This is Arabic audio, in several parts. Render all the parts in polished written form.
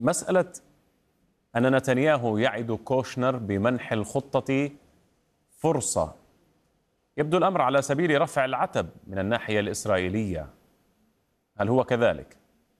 مسألة أن نتنياهو يعد كوشنر بمنح الخطة فرصة، يبدو الأمر على سبيل رفع العتب من الناحية الإسرائيلية، هل هو كذلك؟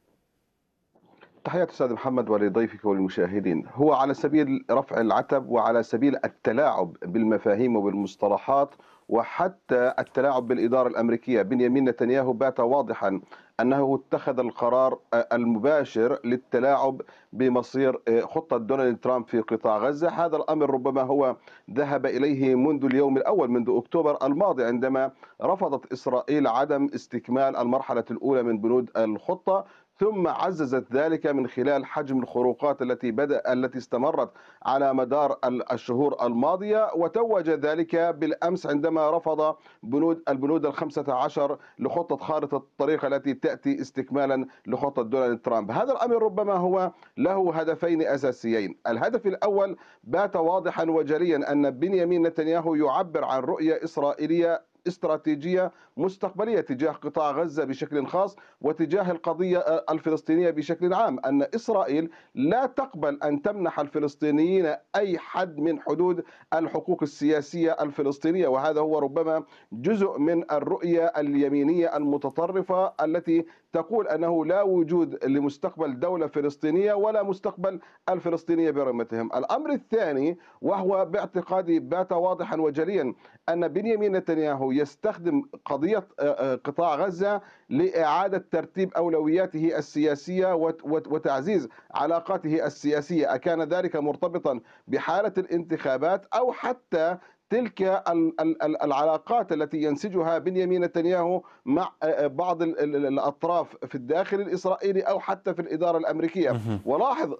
تحياتي أستاذ محمد ولضيفك والمشاهدين. هو على سبيل رفع العتب وعلى سبيل التلاعب بالمفاهيم وبالمصطلحات وحتى التلاعب بالإدارة الأمريكية. بنيامين نتنياهو بات واضحا أنه اتخذ القرار المباشر للتلاعب بمصير خطة دونالد ترامب في قطاع غزة. هذا الأمر ربما هو ذهب إليه منذ اليوم الأول، منذ أكتوبر الماضي، عندما رفضت إسرائيل عدم استكمال المرحلة الأولى من بنود الخطة، ثم عززت ذلك من خلال حجم الخروقات التي استمرت على مدار الشهور الماضية، وتوج ذلك بالأمس عندما رفض البنود ال15 لخطة خارطة الطريق التي تأتي استكمالا لخطة دونالد ترامب. هذا الأمر ربما هو له هدفين أساسيين. الهدف الأول بات واضحا وجليا أن بنيامين نتنياهو يعبر عن رؤية إسرائيلية استراتيجية مستقبلية تجاه قطاع غزة بشكل خاص وتجاه القضية الفلسطينية بشكل عام، أن إسرائيل لا تقبل أن تمنح الفلسطينيين أي حد من حدود الحقوق السياسية الفلسطينية، وهذا هو ربما جزء من الرؤية اليمينية المتطرفة التي تقول أنه لا وجود لمستقبل دولة فلسطينية ولا مستقبل الفلسطينية برمتهم. الأمر الثاني، وهو باعتقادي بات واضحا وجليا، أن بنيامين نتنياهو يستخدم قضية قطاع غزة لإعادة ترتيب أولوياته السياسية وتعزيز علاقاته السياسية، أكان ذلك مرتبطا بحالة الانتخابات أو حتى تلك العلاقات التي ينسجها بنيامين نتنياهو مع بعض الأطراف في الداخل الإسرائيلي أو حتى في الإدارة الأمريكية. ولاحظ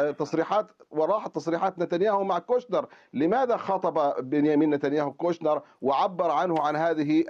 تصريحات نتنياهو مع كوشنر. لماذا خاطب بنيامين نتنياهو كوشنر وعبر عنه عن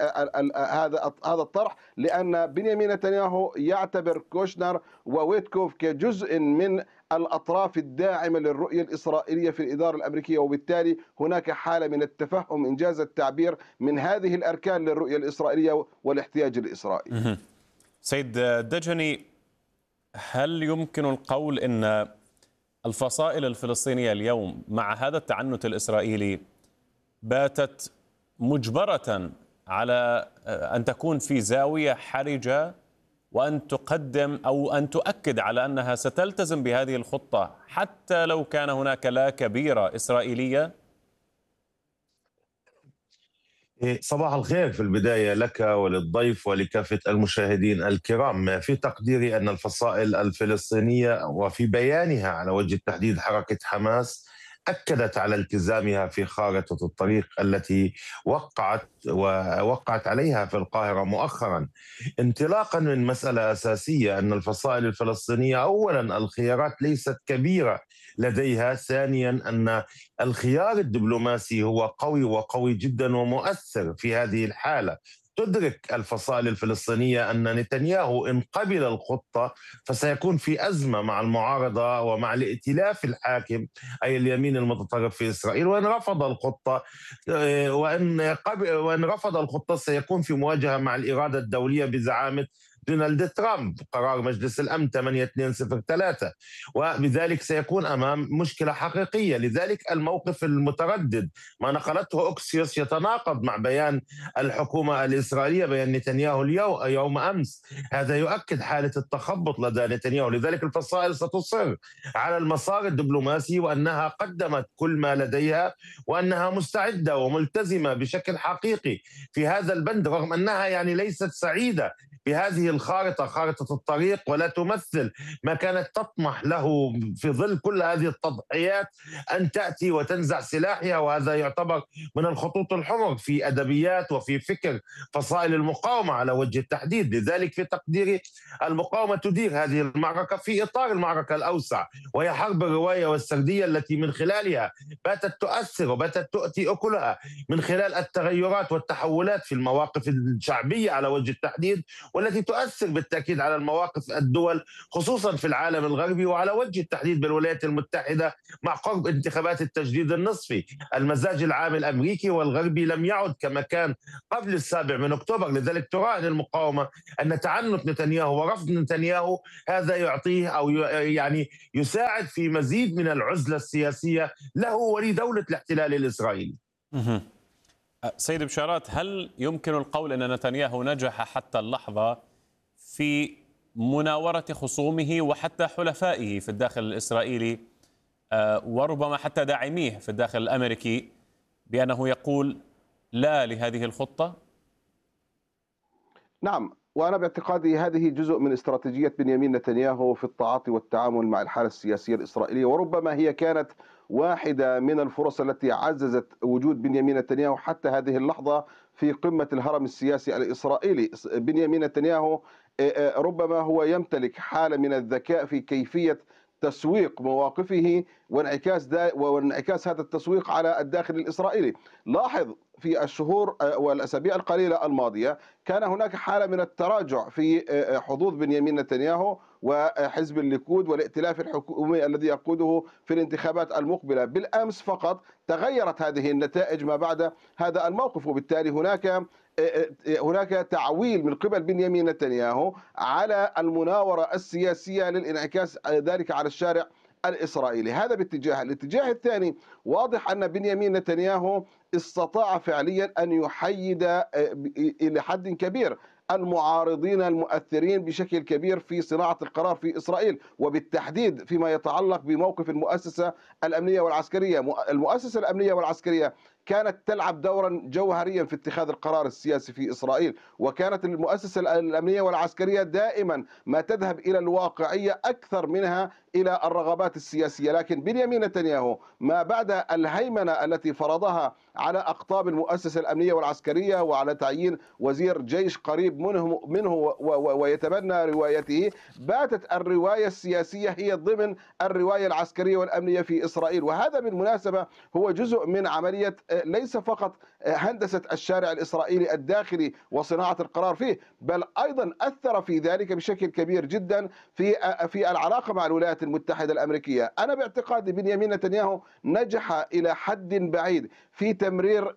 هذا الطرح؟ لأن بنيامين نتنياهو يعتبر كوشنر وويتكوف كجزء من الأطراف الداعمة للرؤية الإسرائيلية في الإدارة الأمريكية، وبالتالي هناك حالة من التفهم إنجاز التعبير من هذه الأركان للرؤية الإسرائيلية والاحتياج الإسرائيلي. سيد دجني، هل يمكن القول أن الفصائل الفلسطينية اليوم مع هذا التعنت الإسرائيلي باتت مجبرة على أن تكون في زاوية حرجة وأن تقدم أو أن تؤكد على أنها ستلتزم بهذه الخطة حتى لو كان هناك لا كبيرة إسرائيلية؟ صباح الخير في البداية لك وللضيف ولكافة المشاهدين الكرام. في تقديري أن الفصائل الفلسطينية وفي بيانها على وجه التحديد حركة حماس أكدت على التزامها في خارطة الطريق التي وقعت عليها في القاهرة مؤخرا، انطلاقا من مسألة أساسية أن الفصائل الفلسطينية أولا الخيارات ليست كبيرة لديها، ثانيا أن الخيار الدبلوماسي هو قوي وقوي جدا ومؤثر في هذه الحالة. تدرك الفصائل الفلسطينية أن نتنياهو إن قبل الخطة فسيكون في أزمة مع المعارضة ومع الائتلاف الحاكم أي اليمين المتطرف في إسرائيل، وإن رفض الخطة وإن رفض الخطة سيكون في مواجهة مع الإرادة الدولية بزعامة دونالد ترامب، قرار مجلس الأمن 8203، وبذلك سيكون أمام مشكلة حقيقية. لذلك الموقف المتردد ما نقلته أوكسيوس يتناقض مع بيان الحكومة الإسرائيلية، بيان نتنياهو يوم أمس. هذا يؤكد حالة التخبط لدى نتنياهو. لذلك الفصائل ستصر على المسار الدبلوماسي وأنها قدمت كل ما لديها وأنها مستعدة وملتزمة بشكل حقيقي في هذا البند، رغم أنها يعني ليست سعيدة بهذه الخارطة، خارطة الطريق، ولا تمثل ما كانت تطمح له في ظل كل هذه التضحيات أن تأتي وتنزع سلاحها، وهذا يعتبر من الخطوط الحمر في أدبيات وفي فكر فصائل المقاومة على وجه التحديد. لذلك في تقديري المقاومة تدير هذه المعركة في إطار المعركة الأوسع، وهي حرب الرواية والسردية التي من خلالها باتت تؤثر وباتت تؤتي أكلها من خلال التغيرات والتحولات في المواقف الشعبية على وجه التحديد، والتي تؤثر تؤثر بالتأكيد على المواقف الدول خصوصا في العالم الغربي، وعلى وجه التحديد بالولايات المتحدة مع قرب انتخابات التجديد النصفي. المزاج العام الأمريكي والغربي لم يعد كما كان قبل 7 أكتوبر، لذلك تراهن المقاومة أن تعنت نتنياهو ورفض نتنياهو هذا يعطيه أو يعني يساعد في مزيد من العزلة السياسية له ولدولة الاحتلال الإسرائيلي. سيد بشارات، هل يمكن القول أن نتنياهو نجح حتى اللحظة في مناورة خصومه وحتى حلفائه في الداخل الإسرائيلي وربما حتى داعميه في الداخل الأمريكي بأنه يقول لا لهذه الخطة؟ نعم، وأنا باعتقادي هذه جزء من استراتيجية بنيامين نتنياهو في التعاطي والتعامل مع الحالة السياسية الإسرائيلية، وربما هي كانت واحدة من الفرص التي عززت وجود بنيامين نتنياهو حتى هذه اللحظة في قمة الهرم السياسي الإسرائيلي. بنيامين نتنياهو ربما هو يمتلك حالة من الذكاء في كيفية تسويق مواقفه وانعكاس هذا التسويق على الداخل الإسرائيلي. لاحظ في الشهور والأسابيع القليلة الماضية كان هناك حالة من التراجع في حظوظ بنيامين نتنياهو وحزب الليكود والائتلاف الحكومي الذي يقوده في الانتخابات المقبلة. بالأمس فقط تغيرت هذه النتائج ما بعد هذا الموقف، وبالتالي هناك تعويل من قبل بنيامين نتنياهو على المناورة السياسية للانعكاس ذلك على الشارع الإسرائيلي. هذا باتجاه. الاتجاه الثاني، واضح أن بنيامين نتنياهو استطاع فعليا أن يحيد إلى حد كبير المعارضين المؤثرين بشكل كبير في صناعة القرار في إسرائيل، وبالتحديد فيما يتعلق بموقف المؤسسة الأمنية والعسكرية. المؤسسة الأمنية والعسكرية كانت تلعب دورا جوهريا في اتخاذ القرار السياسي في إسرائيل، وكانت المؤسسة الأمنية والعسكرية دائما ما تذهب إلى الواقعية أكثر منها إلى الرغبات السياسية. لكن بنيامين نتنياهو ما بعد الهيمنة التي فرضها على أقطاب المؤسسة الأمنية والعسكرية وعلى تعيين وزير جيش قريب منه ويتبنى روايته، باتت الرواية السياسية هي ضمن الرواية العسكرية والأمنية في إسرائيل. وهذا بالمناسبة هو جزء من عملية ليس فقط هندسة الشارع الإسرائيلي الداخلي وصناعة القرار فيه، بل أيضا أثر في ذلك بشكل كبير جدا في العلاقة مع الولايات المتحدة الأمريكية. أنا باعتقادي بنيامين نتنياهو نجح إلى حد بعيد في تمرير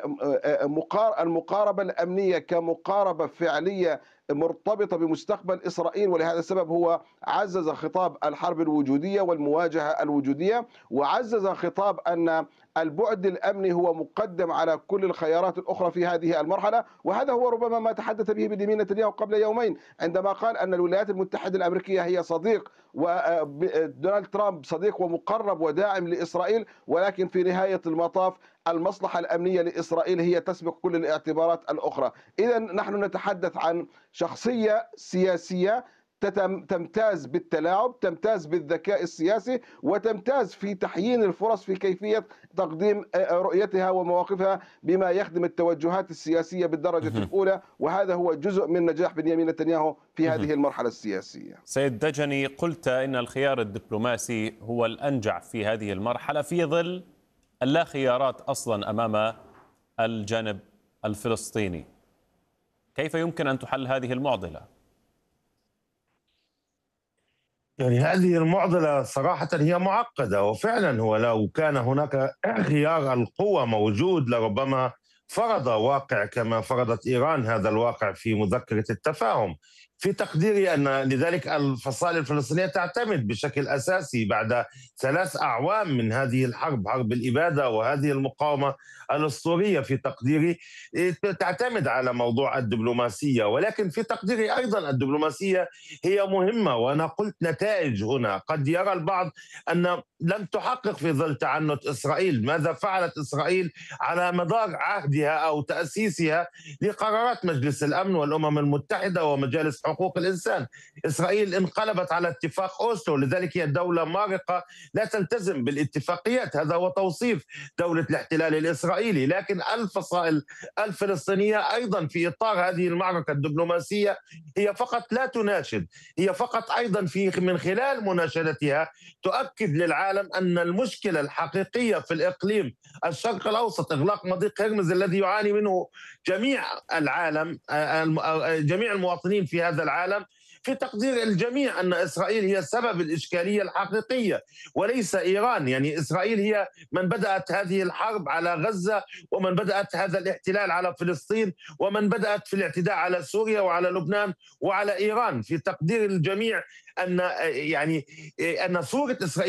المقاربة الأمنية كمقاربة فعلية مرتبطة بمستقبل إسرائيل، ولهذا السبب هو عزز خطاب الحرب الوجودية والمواجهة الوجودية، وعزز خطاب أن البعد الأمني هو مقدم على كل الخيارات الأخرى في هذه المرحلة. وهذا هو ربما ما تحدث به بنيامين نتنياهو قبل يومين عندما قال أن الولايات المتحدة الأمريكية هي صديق ودونالد ترامب صديق ومقرب وداعم لإسرائيل، ولكن في نهاية المطاف المصلحة الأمنية لإسرائيل هي تسبق كل الاعتبارات الأخرى. إذا نحن نتحدث عن شخصية سياسية تمتاز بالتلاعب، تمتاز بالذكاء السياسي، وتمتاز في تحيين الفرص في كيفية تقديم رؤيتها ومواقفها بما يخدم التوجهات السياسية بالدرجة الأولى. وهذا هو جزء من نجاح بنيامين نتنياهو في هذه المرحلة السياسية. سيد دجني، قلت إن الخيار الدبلوماسي هو الأنجع في هذه المرحلة في ظل اللا خيارات أصلا أمام الجانب الفلسطيني. كيف يمكن أن تحل هذه المعضلة؟ يعني هذه المعضلة صراحة هي معقدة، وفعلا هو لو كان هناك خيار القوة موجود لربما فرض واقع كما فرضت إيران هذا الواقع في مذكرة التفاهم. في تقديري أن لذلك الفصائل الفلسطينية تعتمد بشكل أساسي بعد 3 أعوام من هذه الحرب، حرب الإبادة وهذه المقاومة الأسطورية، في تقديري تعتمد على موضوع الدبلوماسية. ولكن في تقديري أيضا الدبلوماسية هي مهمة، وأنا قلت نتائج هنا. قد يرى البعض أن لم تحقق في ظل تعنت إسرائيل. ماذا فعلت إسرائيل على مدار عهدها أو تأسيسها لقرارات مجلس الأمن والأمم المتحدة ومجالس حقوق الإنسان؟ إسرائيل انقلبت على اتفاق أوسلو، لذلك هي دولة مارقة لا تلتزم بالاتفاقيات. هذا هو توصيف دولة الاحتلال الإسرائيلي. لكن الفصائل الفلسطينية أيضا في إطار هذه المعركة الدبلوماسية هي فقط لا تناشد، هي فقط أيضا من خلال مناشدتها تؤكد للعالم أن المشكلة الحقيقية في الإقليم الشرق الأوسط إغلاق مضيق هرمز الذي يعاني منه جميع العالم، جميع المواطنين في هذا هذا العالم في تقدير الجميع أن إسرائيل هي سبب الإشكالية الحقيقية وليس إيران. يعني إسرائيل هي من بدأت هذه الحرب على غزة، ومن بدأت هذا الاحتلال على فلسطين، ومن بدأت في الاعتداء على سوريا وعلى لبنان وعلى إيران. في تقدير الجميع أن يعني أن صورة إسرائيل